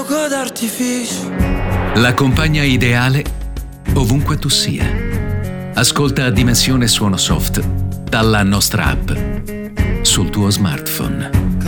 fuoco d'artificio. La compagna ideale ovunque tu sia. Ascolta Dimensione Suono Soft dalla nostra app sul tuo smartphone.